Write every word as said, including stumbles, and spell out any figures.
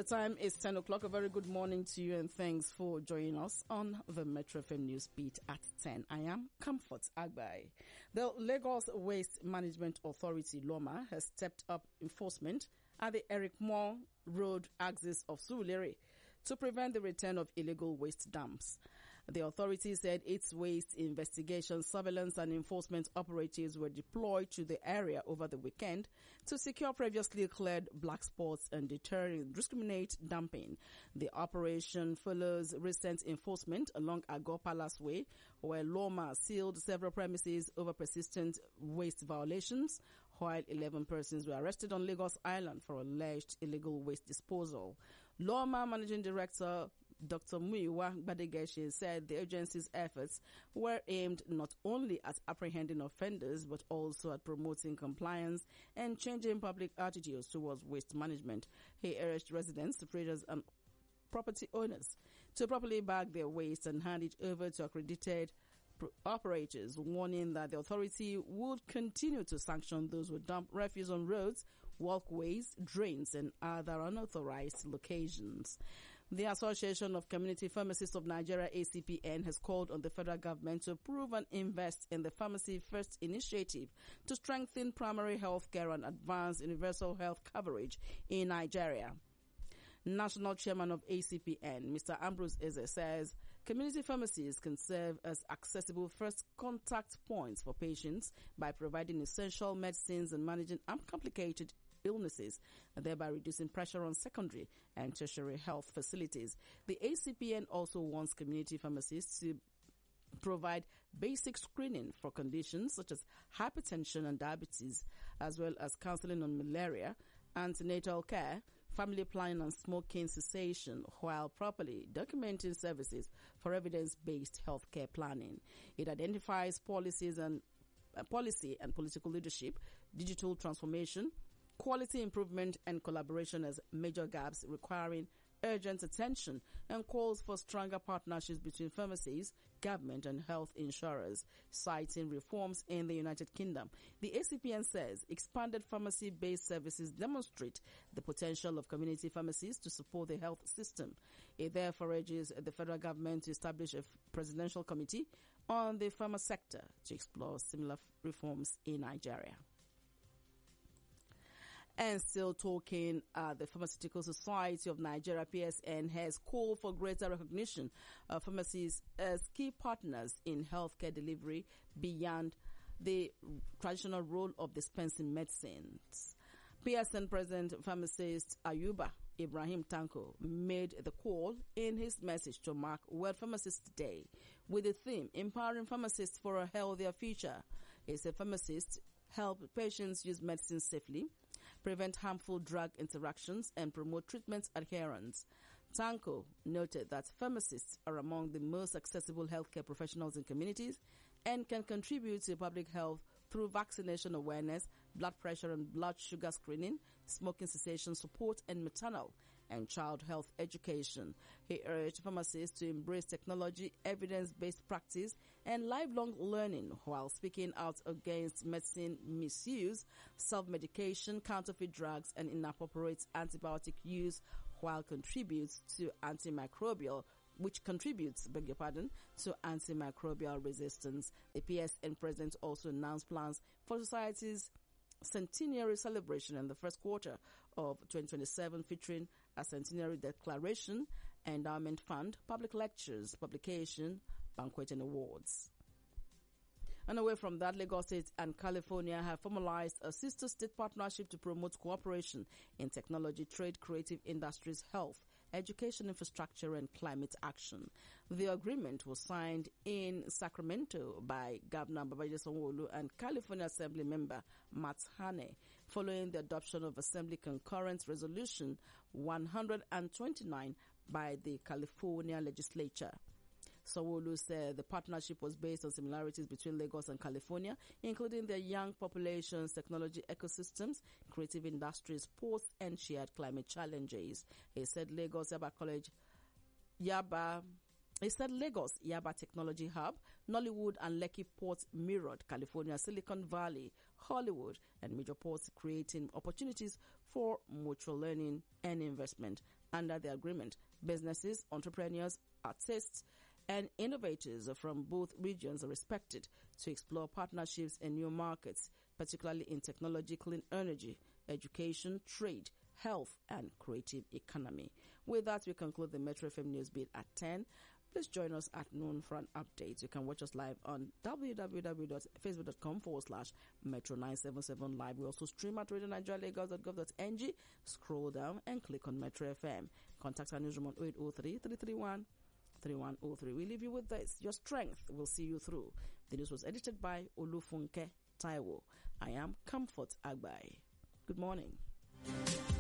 time is ten o'clock. A very good morning to you and thanks for joining us on the Metro F M News Beat at ten. I am Comfort Agbai. The Lagos Waste Management Authority, LOMA, has stepped up enforcement at the Eric Moore Road axis of Surulere to prevent the return of illegal waste dumps. The authority said its waste investigation, surveillance and enforcement operatives were deployed to the area over the weekend to secure previously cleared black spots and deter indiscriminate dumping. The operation follows recent enforcement along Agor Palace Way, where LOMA sealed several premises over persistent waste violations, while eleven persons were arrested on Lagos Island for alleged illegal waste disposal. LOMA Managing Director Doctor Muyiwa Badegeshi said the agency's efforts were aimed not only at apprehending offenders but also at promoting compliance and changing public attitudes towards waste management. He urged residents, traders and property owners to properly bag their waste and hand it over to accredited operators, warning that the authority would continue to sanction those who dump refuse on roads, walkways, drains, and other unauthorized locations. The Association of Community Pharmacists of Nigeria, A C P N, has called on the federal government to approve and invest in the Pharmacy First initiative to strengthen primary health care and advance universal health coverage in Nigeria. National Chairman of A C P N, Mister Ambrose Eze, says community pharmacies can serve as accessible first contact points for patients by providing essential medicines and managing uncomplicated illnesses, and thereby reducing pressure on secondary and tertiary health facilities. The A C P N also wants community pharmacists to provide basic screening for conditions such as hypertension and diabetes, as well as counseling on malaria, antenatal care, family planning and smoking cessation, while properly documenting services for evidence-based healthcare planning. It identifies policies and uh, policy and political leadership, digital transformation, quality improvement and collaboration as major gaps requiring urgent attention, and calls for stronger partnerships between pharmacies, government and health insurers, citing reforms in the United Kingdom. The A C P N says expanded pharmacy-based services demonstrate the potential of community pharmacies to support the health system. It therefore urges the federal government to establish a presidential committee on the pharma sector to explore similar reforms in Nigeria. And still talking, uh, the Pharmaceutical Society of Nigeria, P S N, has called for greater recognition of pharmacies as key partners in healthcare delivery beyond the traditional role of dispensing medicines. P S N President Pharmacist Ayuba Ibrahim Tanko made the call in his message to mark World Pharmacist Day with the theme, Empowering Pharmacists for a Healthier Future. He said pharmacists help patients use medicine safely, prevent harmful drug interactions, and promote treatment adherence. Tanko noted that pharmacists are among the most accessible healthcare professionals in communities and can contribute to public health through vaccination awareness, blood pressure and blood sugar screening, smoking cessation support, and maternal and child health education. He urged pharmacists to embrace technology, evidence-based practice, and lifelong learning while speaking out against medicine misuse, self-medication, counterfeit drugs, and inappropriate antibiotic use, while contributes to antimicrobial which contributes, beg your pardon, to antimicrobial resistance. The P S N president also announced plans for society's centenary celebration in the first quarter of twenty twenty-seven, featuring a centenary declaration, endowment fund, public lectures, publication, banquet and awards. And away from that, Lagos State and California have formalized a sister state partnership to promote cooperation in technology, trade, creative industries, health, education, infrastructure, and climate action. The agreement was signed in Sacramento by Governor Babajide Sanwo-Olu and California Assembly member Matt Haney, following the adoption of Assembly Concurrent Resolution one hundred twenty-nine by the California legislature. Sanwo-Olu said the partnership was based on similarities between Lagos and California, including their young populations, technology ecosystems, creative industries, ports, and shared climate challenges. He said Lagos Yaba College, Yaba, he said Lagos Yaba Technology Hub, Nollywood and Lekki Port mirrored California, Silicon Valley, Hollywood, and major ports, creating opportunities for mutual learning and investment Under the agreement, businesses, entrepreneurs, artists, and innovators from both regions are expected to explore partnerships in new markets, particularly in technology, clean energy, education, trade, health, and creative economy. With that, we conclude the Metro F M News Beat at ten. Please join us at noon for an update. You can watch us live on www.facebook.com forward slash Metro nine seven seven live. We also stream at radio nigeria lagos dot gov dot n g. Scroll down and click on Metro F M. Contact our newsroom on oh eight oh three, three three one, three one oh three. We leave you with this. Your strength will see you through. The news was edited by Olufunke Taiwo. I am Comfort Agbai. Good morning.